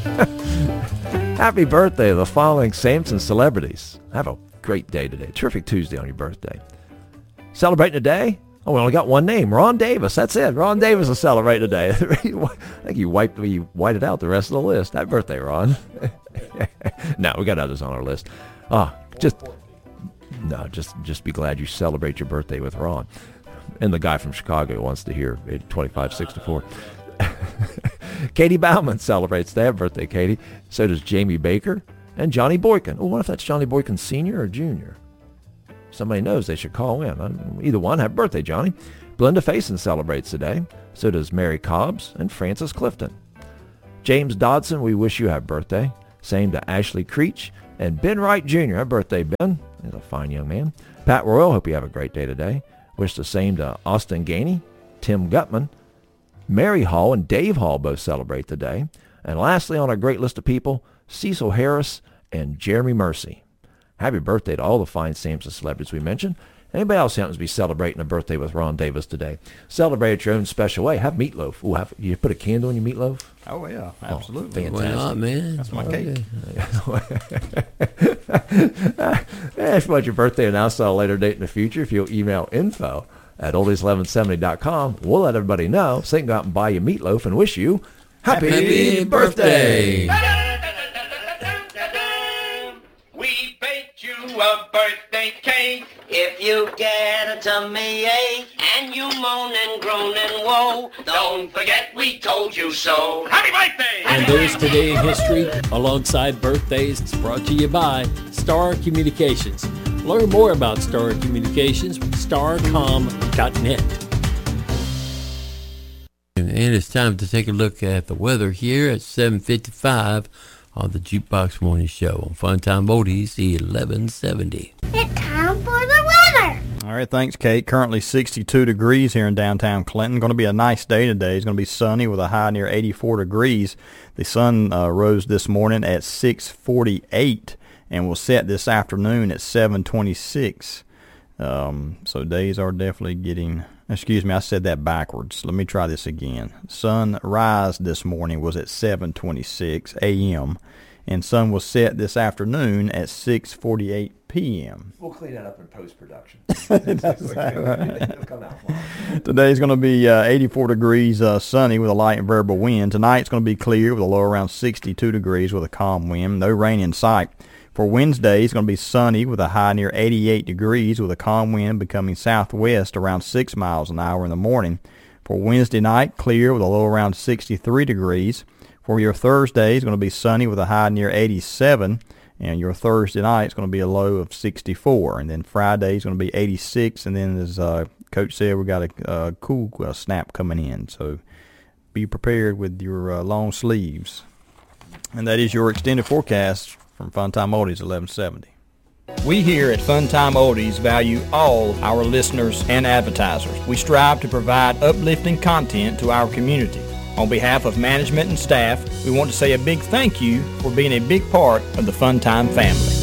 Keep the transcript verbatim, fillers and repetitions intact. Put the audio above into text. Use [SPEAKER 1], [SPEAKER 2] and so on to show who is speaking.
[SPEAKER 1] Happy birthday to the following saints and celebrities. Have a great day today. Terrific Tuesday on your birthday. Celebrating today? Oh, we only got one name. Ron Davis. That's it. Ron Davis is celebrating today. I think you wiped you whited out the rest of the list. Happy birthday, Ron. No, we got others on our list. Ah, just no, just just be glad you celebrate your birthday with Ron. And the guy from Chicago wants to hear twenty-five sixty-four. Katie Bauman celebrates their birthday, Katie. So does Jamie Baker and Johnny Boykin. Oh, what if that's Johnny Boykin Senior or Junior? Somebody knows, they should call in. Either one. Happy birthday, Johnny. Belinda Faison celebrates today. So does Mary Cobbs and Francis Clifton. James Dodson, we wish you happy birthday. Same to Ashley Creech and Ben Wright Junior Happy birthday, Ben. He's a fine young man. Pat Royal, hope you have a great day today. Wish the same to Austin Gainey, Tim Gutman, Mary Hall and Dave Hall both celebrate today. And lastly, on our great list of people, Cecil Harris and Jeremy Mercy. Happy birthday to all the fine saints and celebrities we mentioned. Anybody else happens to be celebrating a birthday with Ron Davis today? Celebrate it your own special way. Have meatloaf. Ooh, have, you put a candle in your meatloaf?
[SPEAKER 2] Oh, yeah, absolutely.
[SPEAKER 1] Oh, fantastic.
[SPEAKER 3] Why not, man?
[SPEAKER 2] That's my
[SPEAKER 1] cake. If you want your birthday announced at a later date in the future, if you'll email info at oldies eleven seventy dot com, we'll let everybody know so they can go out and buy you meatloaf and wish you happy,
[SPEAKER 3] happy birthday.
[SPEAKER 4] We baked you a birthday cake. If you get a tummy ache and you moan and groan and woe, don't forget we told you so. Happy birthday!
[SPEAKER 3] And there's Today in History alongside birthdays. It's brought to you by Star Communications. Learn more about Star Communications with star com dot net.
[SPEAKER 5] And it's time to take a look at the weather here at seven fifty-five on the Jukebox Morning Show on Funtime Oldies eleven seventy.
[SPEAKER 6] It's time for the weather.
[SPEAKER 2] All right, thanks, Kate. Currently sixty-two degrees here in downtown Clinton. Going to be a nice day today. It's going to be sunny with a high near eighty-four degrees. The sun uh, rose this morning at six forty-eight and will set this afternoon at seven twenty-six. Um, so days are definitely getting, excuse me, I said that backwards. Let me try this again. Sunrise this morning was at seven twenty-six a.m. and sun was set this afternoon at six forty-eight p.m.
[SPEAKER 1] We'll clean that up in post-production.
[SPEAKER 2] Today's going to be uh, eighty-four degrees, uh, sunny with a light and variable wind. Tonight's going to be clear with a low around sixty-two degrees with a calm wind. No rain in sight. For Wednesday, it's going to be sunny with a high near eighty-eight degrees with a calm wind becoming southwest around six miles an hour in the morning. For Wednesday night, clear with a low around sixty-three degrees. For your Thursday, it's going to be sunny with a high near eighty-seven. And your Thursday night is going to be a low of sixty-four. And then Friday is going to be eighty-six. And then, as uh, Coach said, we got a uh, cool uh, snap coming in. So be prepared with your uh, long sleeves. And that is your extended forecast from Funtime Oldies eleven seventy. We here at Funtime Oldies value all our listeners and advertisers. We strive to provide uplifting content to our community. On behalf of management and staff, we want to say a big thank you for being a big part of the Funtime family.